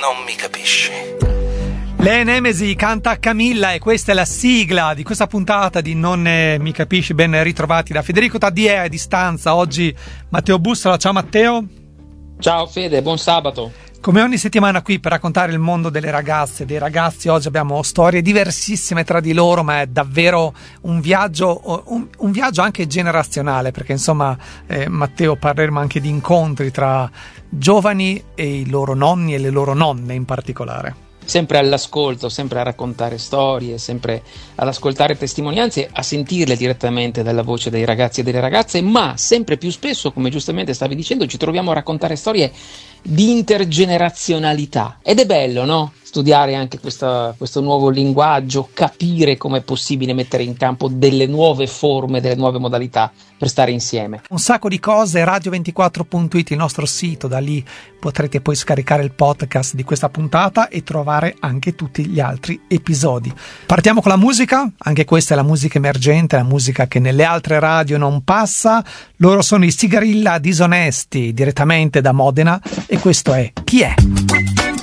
non mi capisci. Le Nemesi canta Camilla e questa è la sigla di questa puntata di Non mi capisci. Ben ritrovati da Federico Taddiè a distanza. Oggi Matteo Bussola. Ciao Matteo. Ciao Fede, buon sabato. Come ogni settimana qui per raccontare il mondo delle ragazze e dei ragazzi, oggi abbiamo storie diversissime tra di loro, ma è davvero un viaggio anche generazionale, perché insomma Matteo, parleremo anche di incontri tra giovani e i loro nonni e le loro nonne in particolare. Sempre all'ascolto, sempre a raccontare storie, sempre ad ascoltare testimonianze, a sentirle direttamente dalla voce dei ragazzi e delle ragazze, ma sempre più spesso, come giustamente stavi dicendo, ci troviamo a raccontare storie di intergenerazionalità. Ed è bello, no? Studiare anche questo nuovo linguaggio, capire come è possibile mettere in campo delle nuove forme, delle nuove modalità per stare insieme. Un sacco di cose, radio24.it, il nostro sito, da lì potrete poi scaricare il podcast di questa puntata e trovare anche tutti gli altri episodi. Partiamo con la musica, anche questa è la musica emergente, la musica che nelle altre radio non passa. Loro sono i Sigarilla Disonesti, direttamente da Modena, e questo è Chi è?